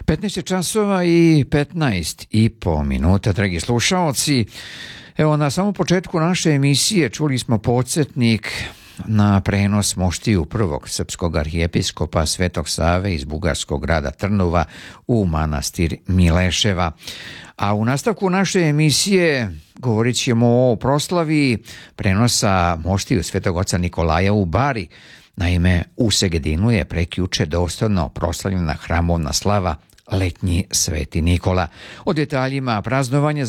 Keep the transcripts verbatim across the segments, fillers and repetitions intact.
petnaest časova i petnaest i po minuta, dragi slušaoci. Evo, na samom početku naše emisije čuli smo podsjetnik na prenos moštiju prvog srpskog arhijepiskopa Svetog Save iz bugarskog grada Trnova u manastir Mileševa. A u nastavku naše emisije govorit ćemo o proslavi prenosa moštiju Svetog oca Nikolaja u Bari. Naime, u Segedinu je prekjuče dostojno proslavljena hramovna slava Letnji Sveti Nikola. O detaljima praznovanja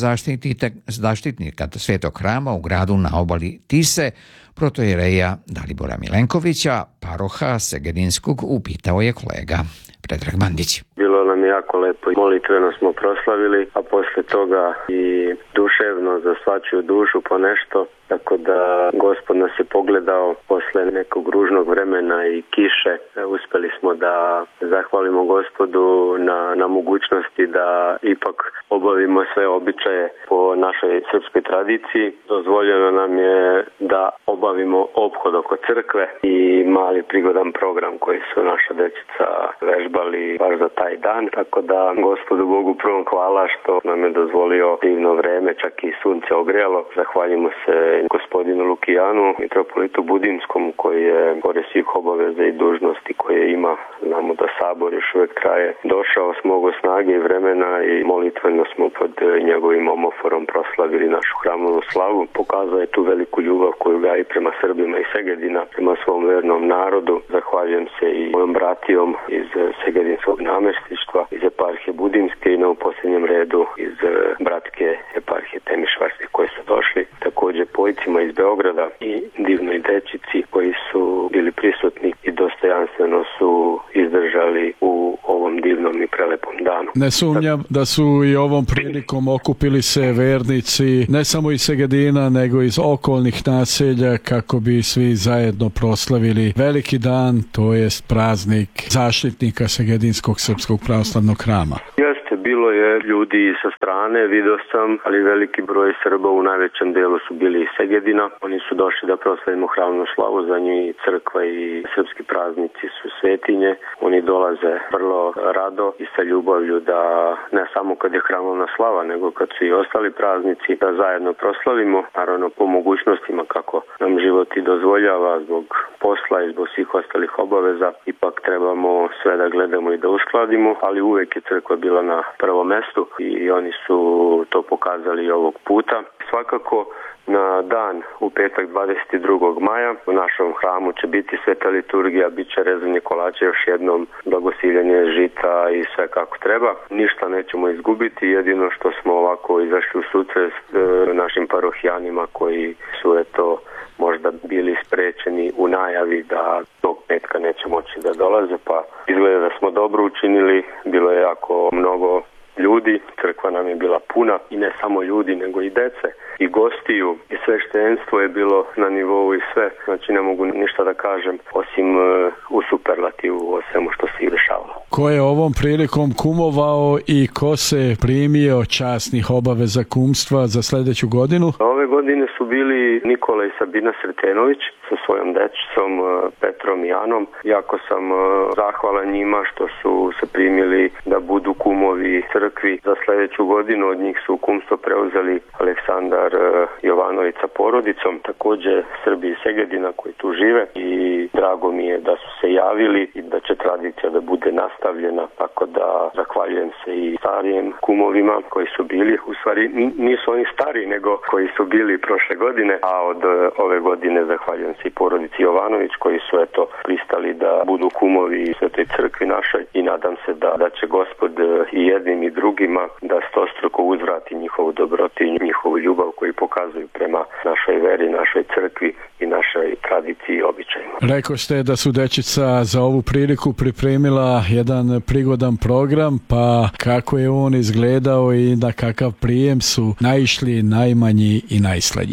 zaštitnika Svetog hrama u gradu na obali Tise protojereja Dalibora Milenkovića, paroha Segedinskog, upitao je kolega Predrag Mandić. Bilo nam je jako lepo, molitveno smo proslavili, a posle toga i duševno za svačiju dušu po nešto, tako da Gospod nas je pogledao posle nekog ružnog vremena i kiše. Uspeli smo da zahvalimo Gospodu na, na mogućnosti da ipak obavimo sve običaje po našoj srpskoj tradiciji. Dozvoljeno nam je da obavimo ophod oko crkve i mali prigodan program koji su naša dečica vežbali baš za taj dan. Tako da Gospodu Bogu prvom hvala što nam je dozvolio divno vreme, čak i sunce ogrejalo. Zahvaljujemo se gospodinu Lukijanu, mitropolitu Budinskom, koji je pored svih obaveza i dužnosti koje ima, znamo da sabor još uvijek traje, došao s mnogo snage i vremena i molitveno smo pod njegovim omoforom proslavili našu hramovnu slavu. Pokazao je tu veliku ljubav koju gaji prema Srbima i Segedina, prema svom vernom narodu. Zahvaljujem se i mojom bratijom iz Segedinskog namestištva, iz eparhije Budimske i na u posljednjem redu iz bratske eparhije Temišvarske koji su došli. Također pojcima iz Beograda i divnoj dečici koji su bili prisutni i dostojanstveno su izdržali u ovom divnom i prelepom danu. Ne sumnjam da su i ovom prilikom okupili se vernici ne samo iz Segedina nego iz okolnih naselja kako bi svi zajedno proslavili veliki dan, to jest praznik zaštitnika Segedinskog srpskog pravoslavnog hrama. Jeste, bilo je ljudi sa strane, vidio sam, ali veliki broj Srba u najvećem delu su bili iz Segedina. Oni su došli da proslavimo hramnu slavu, za njih crkva i srpski praznici su svetinje. Oni dolaze vrlo rado i sa ljubavlju da ne samo kad je hramovna slava, nego kad su i ostali praznici da zajedno proslavimo, naravno po mogućnostima kako nam život i dozvoljava zbog posla i zbog svih ostalih obaveza. Ipak trebamo sve da gledamo i da uskladimo, ali uvek je crkva bila na prvom mestu i oni su to pokazali i ovog puta. Svakako na dan u petak dvadeset drugog maja u našem hramu će biti sveta liturgija, bit će rezanje kolača, još jednom blagosiljenje žita i sve kako treba. Ništa nećemo izgubiti, jedino što smo ovako izašli u susret našim parohijanima koji su eto možda bili sprečeni u najavi da tog petka neće moći da dolaze, pa izgleda da smo dobro učinili, bilo je jako mnogo ljudi, crkva nam je bila puna i ne samo ljudi nego i dece i gostiju i sveštenstvo je bilo na nivou i sve, znači ne mogu ništa da kažem osim uh, u superlativu o svemu što se i dešavalo. Ko je ovom prilikom kumovao i ko se primio časnih obaveza kumstva za sljedeću godinu? Ove godine su bili Nikola i Sabina Sretenović sa svojom dečicom Petrom i Anom. Jako sam zahvalan njima što su se primili da budu kumovi crkvi za sljedeću godinu. Od njih su kumstvo preuzeli Aleksandar Jovanović sa porodicom, također Srbi iz Segedina koji tu žive i drago mi je da su se javili i da će tradicija da bude nastavljena, tako da zahvaljujem se i starijem kumovima koji su bili, u stvari nisu oni stari nego koji su bili prošle godine, a od ove godine zahvaljujem se i porodici Jovanović koji su eto pristali da budu kumovi Svetoj crkvi našoj i nadam se da, da će Gospod i jednim i drugima da stostruko uzvrati njihovu dobrotu i njihovu ljubav koju pokazuju prema našoj veri, našoj crkvi i našoj tradiciji i običajima. Rekao ste da su dečica za ovu priliku pripremila jedan prigodan program, pa kako je on izgledao i na kakav prijem su naišli najmanji i najslađi? Oni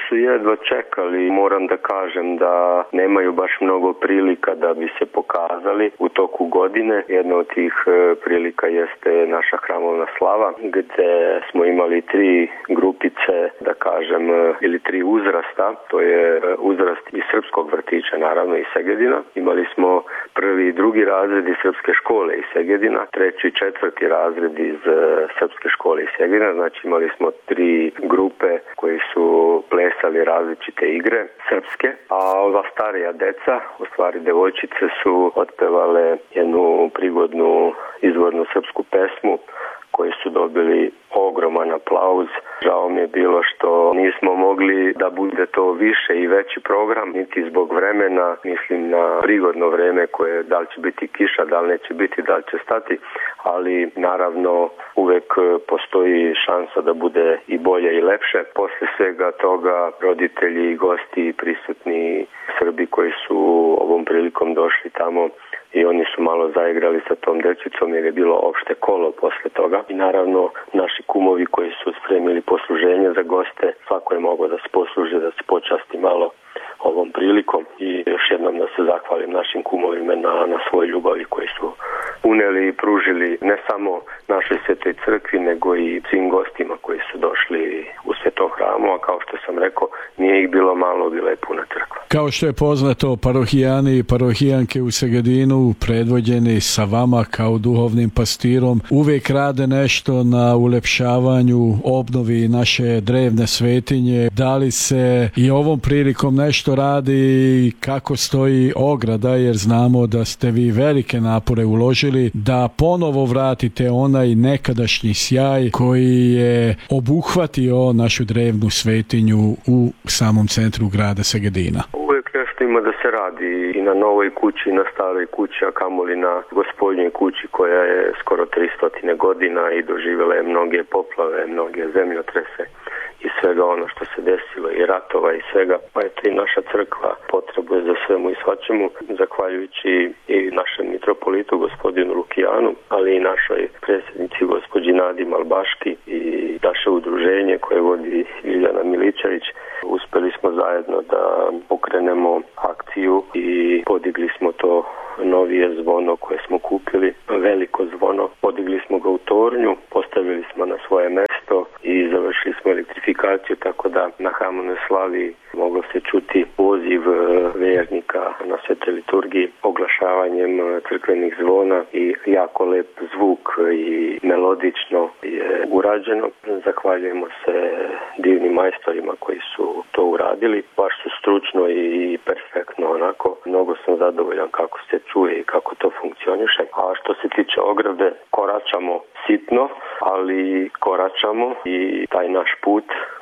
su jedva čekali. Moram da kažem da nemaju baš mnogo prilika da bi se pokazali u toku godine. Jedna od tih prilika jeste naša hramovna slava, gde smo imali tri grupice, da kažem, ili tri uzrasta. To je uzrast iz srpskog vrtića, naravno iz Segedina. Imali smo prvi i drugi razred iz srpske škole iz Segedina, treći i četvrti razred iz srpske škole iz Segedina. Znači imali smo tri grupe koji su plesali različite igre srpske, a ova starija deca, u stvari devojčice, su otpevale jednu prigodnu izvornu srpsku pesmu koji su dobili ogroman aplauz. Žao mi je bilo što nismo mogli da bude to više i veći program, niti zbog vremena, mislim na prigodno vreme koje, da li će biti kiša, da li neće biti, da li će stati, ali naravno uvek postoji šansa da bude i bolje i lepše. Posle svega toga roditelji i gosti, prisutni Srbi koji su ovom prilikom došli tamo, i oni su malo zaigrali sa tom dečicom jer je bilo opšte kolo posle toga. I naravno naši kumovi koji su spremili posluženje za goste, svako je mogao da se posluži, da se počasti malo ovom prilikom. I još jednom da se zahvalim našim kumovima na, na svoj ljubavi koji su uneli i pružili ne samo našoj Svetoj crkvi, nego i svim gostima koji su došli u Svetom hramu, a kao što sam rekao, nije ih bilo malo, bila je puna crkva. Kao što je poznato, parohijani i parohijanke u Segedinu, predvođeni sa vama kao duhovnim pastirom, uvijek rade nešto na ulepšavanju, obnovi naše drevne svetinje. Da li se i ovom prilikom nešto radi i kako stoji ograda, jer znamo da ste vi velike napore uložili da ponovo vratite onaj nekadašnji sjaj koji je obuhvatio našu drevnu svetinju u samom centru grada Segedina. Uvijek nešto ima da se radi i na novoj kući, i na staroj kući, a kamoli na Gospodnjoj kući koja je skoro tristo godina i doživjela je mnoge poplave, mnoge zemljotrese i svega ono što se desilo, i ratova i svega. Pa eto i naša crkva potrebuje za svemu i svačemu, zahvaljujući i našem mitropolitu gospodinu Lukijanu, ali i našoj predsjednici gospođi Nadi Malbaški i naše udruženje koje vodi Ljiljana Miličević. Uspeli smo zajedno da pokrenemo akciju i podigli smo to novije zvono koje smo kupili, veliko zvono. Podigli smo ga u tornju, postavili smo na svoje mesto i završili smo elektrifikaciju, tako da na hramovnoj slavi moglo se čuti poziv vernika na Svetoj liturgiji oglašavanjem crkvenih zvona i jako lep zvuk i melodično je urađeno. Zahvaljujemo se divnim majstorima koji su to uradili. Baš su stručno i perfektno onako. Mnogo sam zadovoljan kako se čuje i kako to funkcioniše. A što se tiče ograde, koračamo sitno, ali koračamo i taj naš put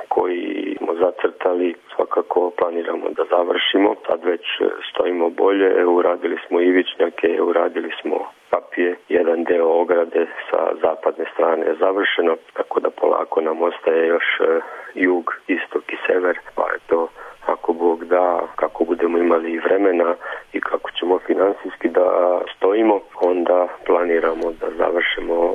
koji smo zacrtali svakako planiramo da završimo. Sad već stojimo bolje, uradili smo ivičnjake, uradili smo kapije, jedan deo ograde sa zapadne strane je završeno, tako da polako nam ostaje još jug, istok i sever, pa je to ako Bog da, kako budemo imali i vremena i kako ćemo finansijski da stojimo, onda planiramo da završimo